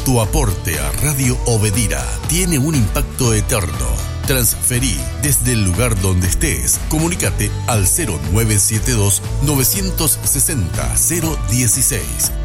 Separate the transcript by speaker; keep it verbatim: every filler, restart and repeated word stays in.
Speaker 1: Tu aporte a Radio Obedira tiene un impacto eterno. Transferí desde el lugar donde estés. Comunícate al cero nueve siete dos, nueve seis cero, cero uno seis